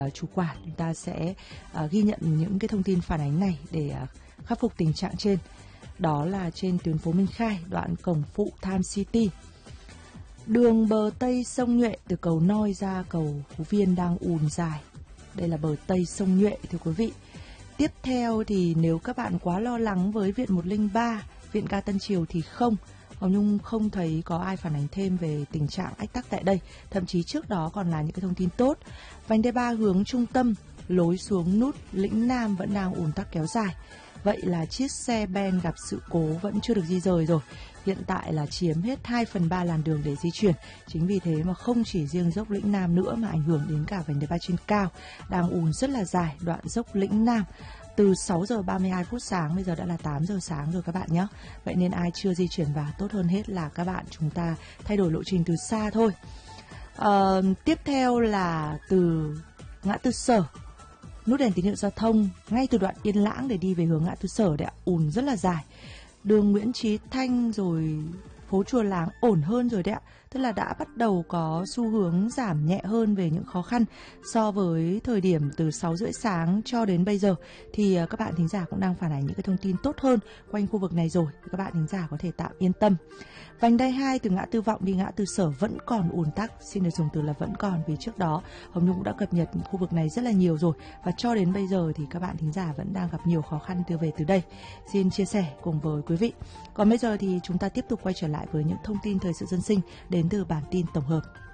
chủ quản chúng ta sẽ ghi nhận những cái thông tin phản ánh này để khắc phục tình trạng trên. Đó là trên tuyến phố Minh Khai, đoạn cổng phụ Tham City. Đường bờ Tây sông Nhuệ từ cầu Noi ra cầu Phú Viên đang ùn dài. Đây là bờ Tây sông Nhuệ thưa quý vị. Tiếp theo thì nếu các bạn quá lo lắng với Viện 103, Viện Ga Tân Triều thì không. Hồng Nhung không thấy có ai phản ánh thêm về tình trạng ách tắc tại đây. Thậm chí trước đó còn là những cái thông tin tốt. Vành đai 3 hướng trung tâm, lối xuống nút Lĩnh Nam vẫn đang ùn tắc kéo dài. Vậy là chiếc xe Ben gặp sự cố vẫn chưa được di rời rồi. Hiện tại là chiếm hết 2/3 làn đường để di chuyển. Chính vì thế mà không chỉ riêng dốc Lĩnh Nam nữa mà ảnh hưởng đến cả vành đai 3 trên cao. Đang ùn rất là dài đoạn dốc Lĩnh Nam. Từ 6 giờ 32 phút sáng, bây giờ đã là 8 giờ sáng rồi các bạn nhé. Vậy nên ai chưa di chuyển vào, tốt hơn hết là các bạn chúng ta thay đổi lộ trình từ xa thôi. Tiếp theo là từ ngã tư Sở, nút đèn tín hiệu giao thông ngay từ đoạn Yên Lãng để đi về hướng ngã tư Sở đấy ạ, ùn rất là dài. Đường Nguyễn Chí Thanh rồi phố Chùa Láng ổn hơn rồi đấy ạ. Tức là đã bắt đầu có xu hướng giảm nhẹ hơn về những khó khăn so với thời điểm từ 6 rưỡi sáng cho đến bây giờ. Thì các bạn thính giả cũng đang phản ánh những cái thông tin tốt hơn quanh khu vực này rồi. Các bạn thính giả có thể tạm yên tâm. Vành đai 2 từ ngã tư Vọng đi ngã tư Sở vẫn còn ùn tắc. Xin được dùng từ là vẫn còn, vì trước đó Hồng Nhung cũng đã cập nhật khu vực này rất là nhiều rồi. Và cho đến bây giờ thì các bạn thính giả vẫn đang gặp nhiều khó khăn từ đây. Xin chia sẻ cùng với quý vị. Còn bây giờ thì chúng ta tiếp tục quay trở lại với những thông tin thời sự dân sinh đến từ bản tin tổng hợp.